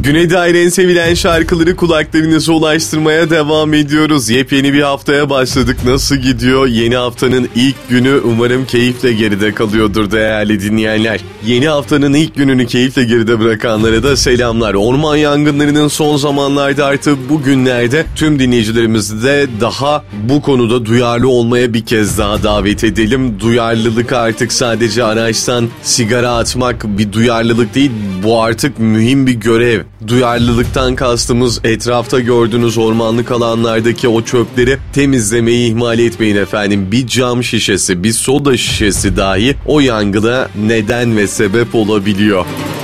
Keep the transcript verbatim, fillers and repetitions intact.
Güne dair en sevilen şarkıları kulaklarınıza ulaştırmaya devam ediyoruz. Yepyeni bir haftaya başladık. Nasıl gidiyor? Yeni haftanın ilk günü umarım keyifle geride kalıyordur değerli dinleyenler. Yeni haftanın ilk gününü keyifle geride bırakanlara da selamlar. Orman yangınlarının son zamanlarda artık bugünlerde tüm dinleyicilerimizi de daha bu konuda duyarlı olmaya bir kez daha davet edelim. Duyarlılık artık sadece araçtan sigara atmak bir duyarlılık değil. Bu artık mühim bir görev. Duyarlılıktan kastımız etrafta gördüğünüz ormanlık alanlardaki o çöpleri temizlemeyi ihmal etmeyin efendim. Bir cam şişesi, bir soda şişesi dahi o yangına neden ve sebep olabiliyor.